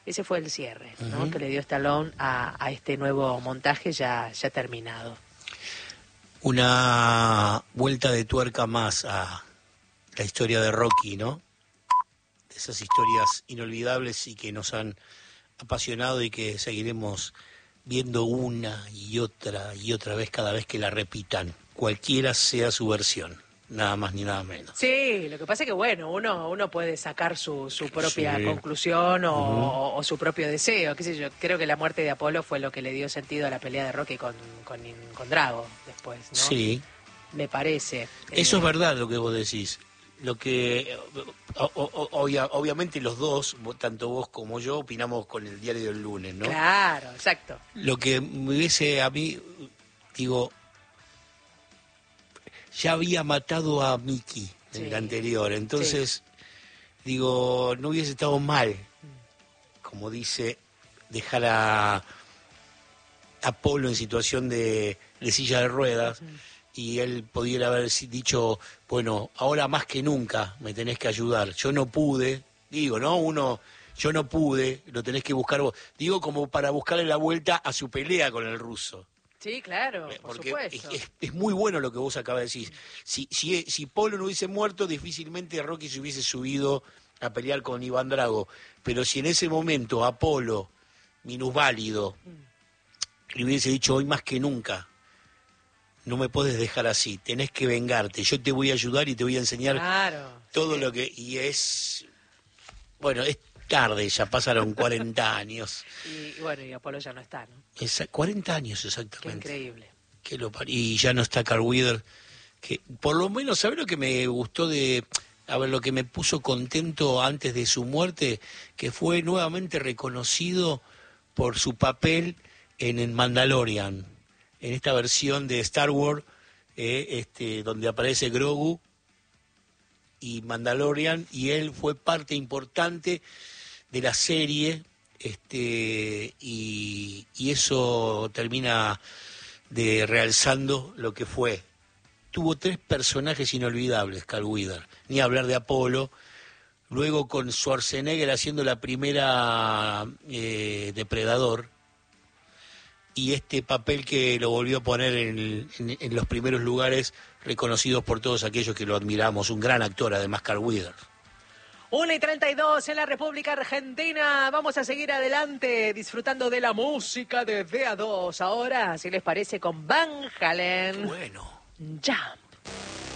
ese fue el cierre, ¿no? Que le dio Stallone a este nuevo montaje ya terminado. Una vuelta de tuerca más a la historia de Rocky, ¿no? Esas historias inolvidables y que nos han apasionado y que seguiremos viendo una y otra vez cada vez que la repitan, cualquiera sea su versión, nada más ni nada menos. Sí, lo que pasa es que bueno, uno puede sacar su propia conclusión o su propio deseo, qué sé yo. Creo que la muerte de Apolo fue lo que le dio sentido a la pelea de Rocky con Drago después, ¿no? Sí. Me parece. Eso es verdad lo que vos decís. Lo que obviamente los dos, tanto vos como yo, opinamos con el diario del lunes, ¿no? Claro, exacto. Lo que me hubiese a mí, digo, ya había matado a Mickey en el anterior, entonces, digo, no hubiese estado mal, como dice, dejar a Apolo en situación de silla de ruedas. Y él pudiera haber dicho, bueno, ahora más que nunca me tenés que ayudar. Yo no pude, digo, ¿no? Yo no pude, lo tenés que buscar vos. Digo, como para buscarle la vuelta a su pelea con el ruso. Sí, claro, por porque supuesto. Es muy bueno lo que vos acabas de decir. Si Polo no hubiese muerto, difícilmente Rocky se hubiese subido a pelear con Iván Drago. Pero si en ese momento Apolo, minusválido, le hubiese dicho hoy más que nunca, no me podés dejar así, tenés que vengarte, yo te voy a ayudar y te voy a enseñar todo lo que... Y es... Bueno, es tarde, ya pasaron 40 años. Y bueno, y Apolo ya no está, ¿no? 40 años exactamente. Qué increíble. Y ya no está Carl Weathers, que por lo menos, ¿sabes lo que me gustó de... A ver, lo que me puso contento antes de su muerte, que fue nuevamente reconocido por su papel en el Mandalorian, en esta versión de Star Wars, donde aparece Grogu y Mandalorian, y él fue parte importante de la serie, y eso termina de realzando lo que fue. Tuvo 3 personajes inolvidables, Carl Weathers, ni hablar de Apolo, luego con Schwarzenegger haciendo la primera Depredador, y este papel que lo volvió a poner en los primeros lugares reconocidos por todos aquellos que lo admiramos. Un gran actor, además, Carl Weathers. 1:32 en la República Argentina. Vamos a seguir adelante disfrutando de la música de DA2. Ahora, si les parece, con Van Halen. Bueno. Jump.